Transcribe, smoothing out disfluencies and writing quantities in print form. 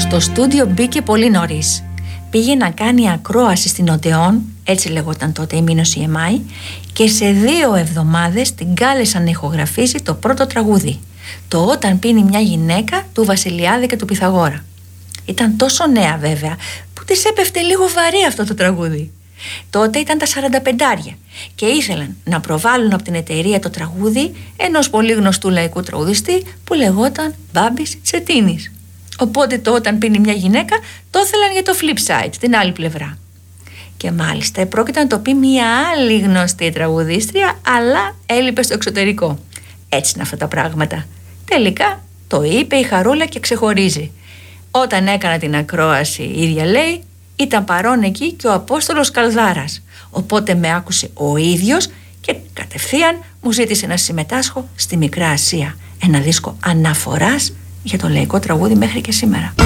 Στο στούντιο μπήκε πολύ νωρίς. Πήγε να κάνει ακρόαση στην Οδεόν, έτσι λεγόταν τότε η Μήνος EMI, και σε 2 εβδομάδες την κάλεσαν να ηχογραφήσει το πρώτο τραγούδι. Το «Όταν πίνει μια γυναίκα» του Βασιλιάδη και του Πυθαγόρα. Ήταν τόσο νέα βέβαια που της έπεφτε λίγο βαρύ αυτό το τραγούδι. Τότε ήταν τα 45 και ήθελαν να προβάλλουν από την εταιρεία το τραγούδι ενός πολύ γνωστού λαϊκού τραγουδιστή που λεγόταν Μπάμπης Τσετίνης. Οπότε το «Όταν πίνει μια γυναίκα» το ήθελαν για το flip side, την άλλη πλευρά. Και μάλιστα πρόκειται να το πει μια άλλη γνωστή τραγουδίστρια, αλλά έλειπε στο εξωτερικό. Έτσι είναι αυτά τα πράγματα. Τελικά το είπε η Χαρούλα και ξεχωρίζει. Όταν έκανα την ακρόαση, η ίδια λέει, ήταν παρόν εκεί και ο Απόστολος Καλδάρας. Οπότε με άκουσε ο ίδιος και κατευθείαν μου ζήτησε να συμμετάσχω στη Μικρά Ασία. Ένα δίσκο αναφοράς για το λαϊκό τραγούδι μέχρι και σήμερα.